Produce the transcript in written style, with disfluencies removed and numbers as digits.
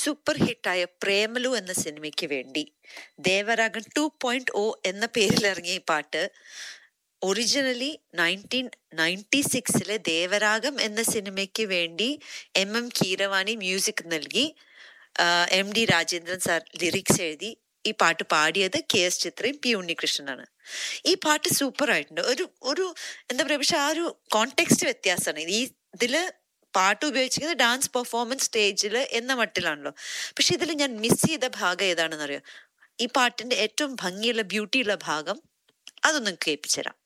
Super ഹിറ്റായ Premalu എന്ന സിനിമയ്ക്ക് വേണ്ടി ദേവരാഗൻ 2.0 എന്ന പേരിൽ ഇറങ്ങിയ ഈ പാട്ട് ഒറിജിനലി 1996 ദേവരാഗം എന്ന സിനിമയ്ക്ക് വേണ്ടി MM കീരവാണി മ്യൂസിക് നൽകി MD രാജേന്ദ്രൻ സാർ ലിറിക്സ് എഴുതി ഈ പാട്ട് പാടിയത് KS ചിത്രയും P ഉണ്ണികൃഷ്ണനാണ്. ഈ പാട്ട് സൂപ്പർ ആയിട്ടുണ്ട്. ഒരു എന്താ പറയുക, പക്ഷെ ആ ഒരു കോണ്ടെക്സ്റ്റ് വ്യത്യാസമാണ്. ഇതില് പാട്ട് ഉപയോഗിച്ചിരിക്കുന്നത് ഡാൻസ് പെർഫോമൻസ് സ്റ്റേജിൽ എന്ന മട്ടിലാണല്ലോ. പക്ഷെ ഇതിൽ ഞാൻ മിസ് ചെയ്ത ഭാഗം ഏതാണെന്ന് അറിയോ? ഈ പാട്ടിന്റെ ഏറ്റവും ഭംഗിയുള്ള ബ്യൂട്ടിയുള്ള ഭാഗം അതൊന്നും കേൾപ്പിച്ചുതരാം.